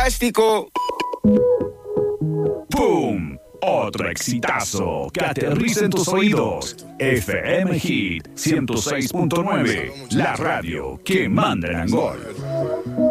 fantástico. ¡Pum! Otro exitazo que aterriza en tus oídos. FM Hit 106.9, la radio que manda en Angol.